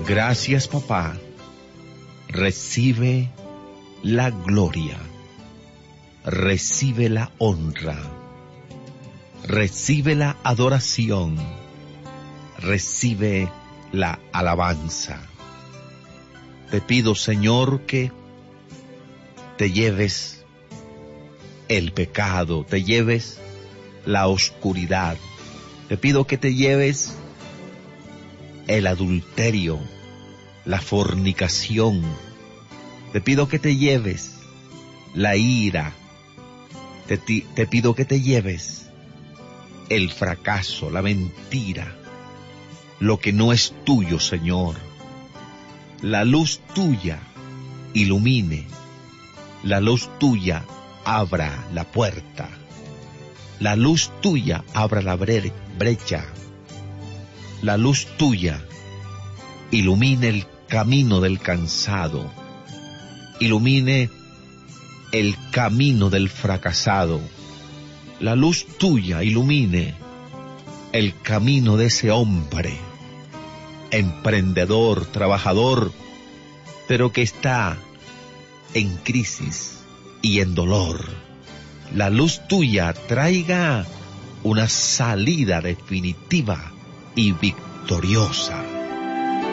Gracias, papá. Recibe la gloria, recibe la honra, recibe la adoración, recibe la alabanza. Te pido, Señor, que te lleves el pecado, te lleves la oscuridad. Te pido que te lleves el adulterio, la fornicación. Te pido que te lleves la ira. Te pido que te lleves el fracaso, la mentira, lo que no es tuyo, Señor. La luz tuya ilumine, la luz tuya abra la puerta, la luz tuya abra la brecha, la luz tuya ilumine el camino del cansado, ilumine el camino del fracasado. La luz tuya ilumine el camino de ese hombre, emprendedor, trabajador, pero que está en crisis y en dolor. La luz tuya traiga una salida definitiva y victoriosa.